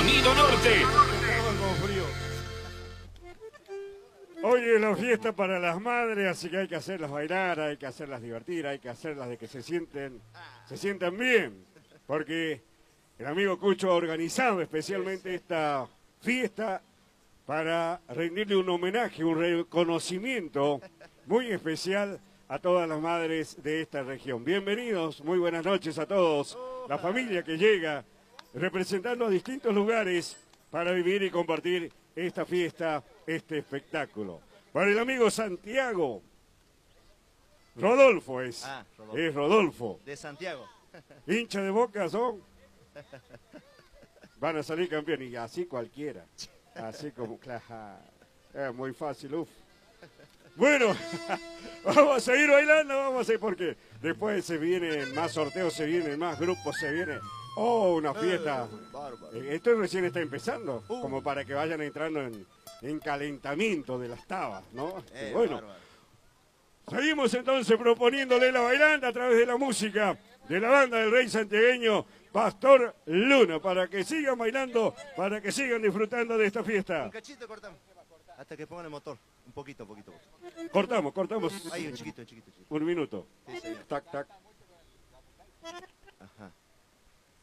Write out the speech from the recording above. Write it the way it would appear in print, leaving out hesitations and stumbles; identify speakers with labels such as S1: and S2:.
S1: Sonido Norte.
S2: Hoy es la fiesta para las madres, así que hay que hacerlas bailar, hay que hacerlas divertir, hay que hacerlas de que se sientan bien, porque el amigo Cucho ha organizado especialmente esta fiesta para rendirle un homenaje, un reconocimiento muy especial a todas las madres de esta región. Bienvenidos, muy buenas noches a todos, la familia que llega representando a distintos lugares para vivir y compartir esta fiesta, este espectáculo. Para el amigo Santiago, Rodolfo es Rodolfo.
S3: De Santiago.
S2: Hincha de Boca son. Van a salir campeones y así cualquiera. Así como, claro, es muy fácil, uf. Bueno, vamos a seguir bailando, vamos a seguir porque después se vienen más sorteos, se vienen más grupos, se viene... Oh, una fiesta. Esto recién está empezando, como para que vayan entrando en calentamiento de las tabas, ¿no? Bueno, seguimos entonces proponiéndole la bailanda a través de la música de la banda del Rey Santiagueño, Pastor Luna, para que sigan bailando, para que sigan disfrutando de esta fiesta.
S3: Un cachito cortamos, hasta que pongan el motor, un poquito.
S2: Cortamos.
S3: Ahí, un chiquito.
S2: Un minuto.
S3: Sí,
S2: Tac, tac.